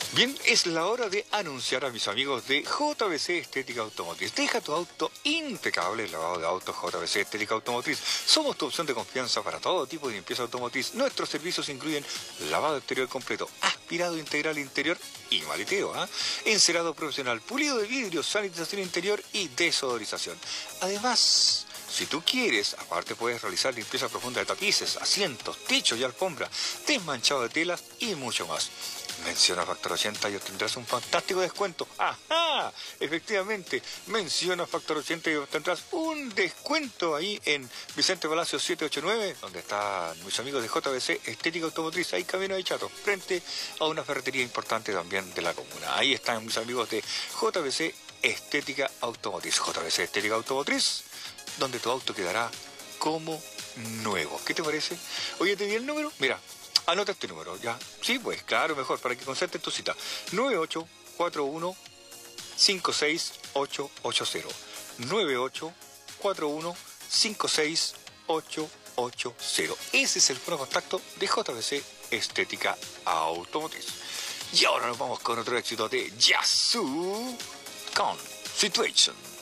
Bien, es la hora de anunciar a mis amigos de JBC Estética Automotriz. Deja tu auto impecable, lavado de autos JBC Estética Automotriz. Somos tu opción de confianza para todo tipo de limpieza automotriz. Nuestros servicios incluyen lavado exterior completo, aspirado integral interior y maleteo, encerado profesional, pulido de vidrio, sanitización interior y desodorización. Además, si tú quieres, aparte puedes realizar limpieza profunda de tapices, asientos, techos y alfombra, desmanchado de telas y mucho más. Menciona Factor 80 y obtendrás un fantástico descuento. ¡Ajá! Efectivamente, menciona Factor 80 y obtendrás un descuento ahí en Vicente Palacio 789, donde están mis amigos de JBC Estética Automotriz, ahí camino de Chato, frente a una ferretería importante también de la comuna. Ahí están mis amigos de JBC Estética Automotriz. JBC Estética Automotriz, donde tu auto quedará como nuevo. ¿Qué te parece? Oye, ¿te di el número? Mira, anota este número, ¿ya? Sí, pues, claro, mejor, para que concertes tu cita. 9841-56880. 9841-56880. Ese es el fono contacto de JBC Estética Automotriz. Y ahora nos vamos con otro éxito de Yazoo con Situation.